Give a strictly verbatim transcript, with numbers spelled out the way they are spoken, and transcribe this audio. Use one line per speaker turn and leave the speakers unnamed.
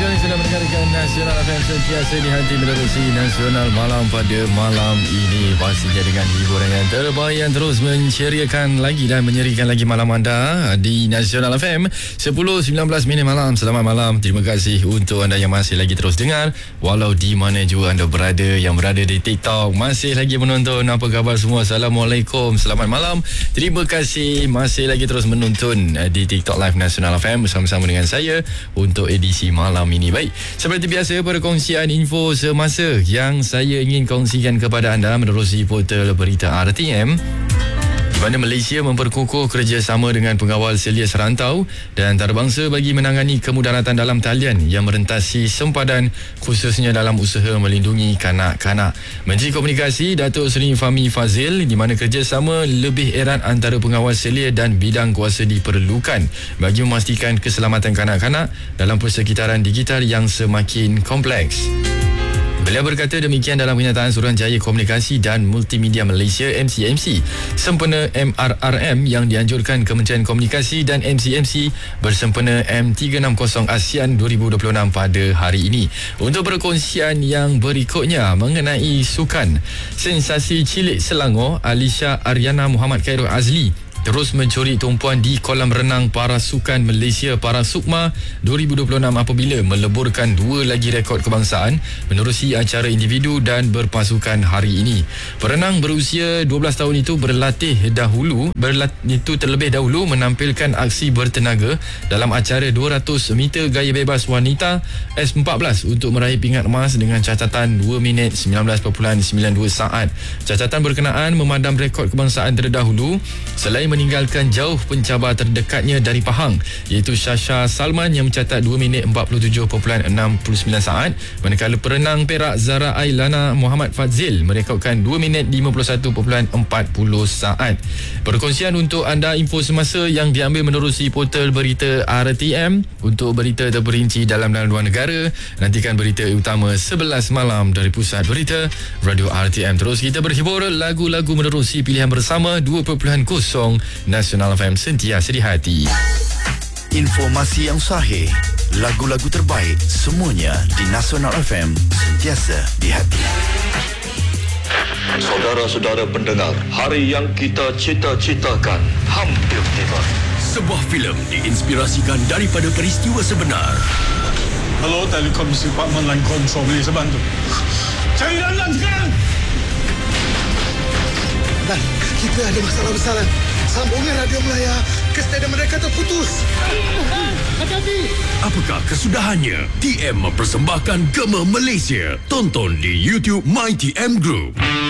kami sudah mendengarkan Nasional F M sentiasa di hati menerusi Nasional Malam pada malam ini. Pastinya dengan hiburan yang terbaik yang terus menceriakan lagi dan menyerikan lagi malam anda di Nasional F M. Sepuluh sembilan belas minit malam. Selamat malam. Terima kasih untuk anda yang masih lagi terus dengar. Walau di mana juga anda berada, yang berada di TikTok, masih lagi menonton. Apa khabar semua? Assalamualaikum. Selamat malam. Terima kasih masih lagi terus menonton di TikTok Live Nasional F M bersama-sama dengan saya untuk edisi malam ini. Baik, seperti biasa perkongsian info semasa yang saya ingin kongsikan kepada anda menerusi portal berita R T M, di mana Malaysia memperkukuh kerjasama dengan pengawal selia serantau dan antarabangsa bagi menangani kemudaratan dalam talian yang merentasi sempadan khususnya dalam usaha melindungi kanak-kanak. Menteri Komunikasi Datuk Seri Fahmi Fadzil, di mana kerjasama lebih erat antara pengawal selia dan bidang kuasa diperlukan bagi memastikan keselamatan kanak-kanak dalam persekitaran digital yang semakin kompleks. Beliau berkata demikian dalam kenyataan Suruhanjaya Komunikasi dan Multimedia Malaysia M C M C sempena M R R M yang dianjurkan Kementerian Komunikasi dan M C M C bersempena M tiga enam kosong ASEAN dua ribu dua puluh enam pada hari ini. Untuk perkongsian yang berikutnya mengenai sukan, sensasi cilik Selangor Alisha Aryana Muhammad Khairul Azli terus mencuri tumpuan di kolam renang para sukan Malaysia Parasukma dua ribu dua puluh enam apabila meleburkan dua lagi rekod kebangsaan menerusi acara individu dan berpasukan hari ini. Perenang berusia dua belas tahun itu berlatih dahulu berlat, itu terlebih dahulu menampilkan aksi bertenaga dalam acara dua ratus meter gaya bebas wanita S empat belas untuk meraih pingat emas dengan catatan dua minit sembilan belas perpuluhan sembilan dua saat. Catatan berkenaan memadam rekod kebangsaan terdahulu selain meninggalkan jauh pencabar terdekatnya dari Pahang iaitu Shasha Salman yang mencatat dua minit empat puluh tujuh perpuluhan enam sembilan saat, manakala perenang Perak Zara Ailana Muhammad Fadzil merekodkan dua minit lima puluh satu perpuluhan empat puluh saat. Perkongsian untuk anda info semasa yang diambil menerusi portal berita R T M. Untuk berita terperinci dalam dan luar negara, nantikan berita utama sebelas malam dari Pusat Berita Radio R T M. Terus kita berhibur lagu-lagu menerusi pilihan bersama dua perpuluhan kosong Nasional F M sentiasa di hati.
Informasi yang sahih, lagu-lagu terbaik, semuanya di Nasional F M sentiasa di hati.
Saudara-saudara pendengar, hari yang kita cita-citakan hampir tiba.
Sebuah filem diinspirasikan daripada peristiwa sebenar.
Hello, Telekom Department Line Control, boleh saya bantu? Cari Lanlan sekarang!
Dan kita ada masalah besar. Sambungan radio Melaya ke stadium mereka terputus.
Hati-hati!
Apakah kesudahannya? T M mempersembahkan Gema Malaysia. Tonton di YouTube My T M Group.